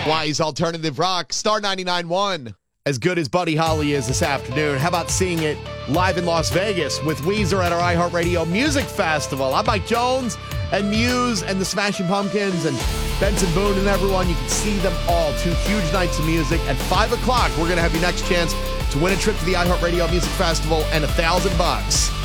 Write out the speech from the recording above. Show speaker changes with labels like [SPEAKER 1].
[SPEAKER 1] Wise Alternative Rock, Star 99.1. As good as Buddy Holly is this afternoon, how about seeing it live in Las Vegas with Weezer at our iHeartRadio Music Festival? I'm Mike Jones, and Muse and the Smashing Pumpkins and Benson Boone and everyone. You can see them all. 2 huge nights of music. At 5 o'clock, we're going to have your next chance to win a trip to the iHeartRadio Music Festival and $1,000.